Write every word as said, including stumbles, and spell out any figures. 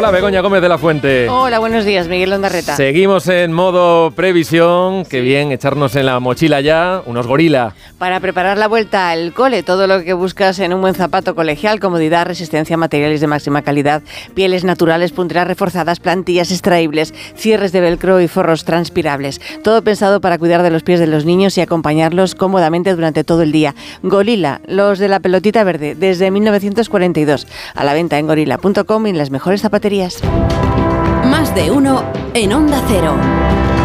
Hola, Begoña Gómez de la Fuente. Hola, buenos días, Miguel Ondarreta. Seguimos en modo previsión. Qué bien, echarnos en la mochila ya unos gorila. Para preparar la vuelta al cole, todo lo que buscas en un buen zapato colegial: comodidad, resistencia a materiales de máxima calidad, pieles naturales, punteras reforzadas, plantillas extraíbles, cierres de velcro y forros transpirables. Todo pensado para cuidar de los pies de los niños y acompañarlos cómodamente durante todo el día. Gorila, los de la pelotita verde, desde mil novecientos cuarenta y dos. A la venta en gorila punto com y en las mejores zapaterías. Más de uno en Onda Cero.